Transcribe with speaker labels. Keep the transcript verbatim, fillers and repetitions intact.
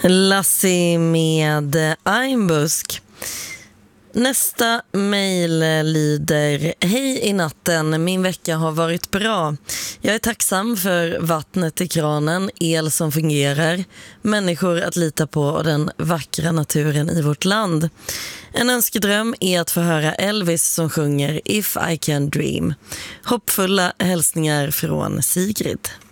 Speaker 1: Lassie med Einbusk. Nästa mejl lyder: Hej i natten, min vecka har varit bra. Jag är tacksam för vattnet i kranen, el som fungerar, människor att lita på och den vackra naturen i vårt land. En önskedröm är att få höra Elvis som sjunger If I Can Dream. Hoppfulla hälsningar från Sigrid.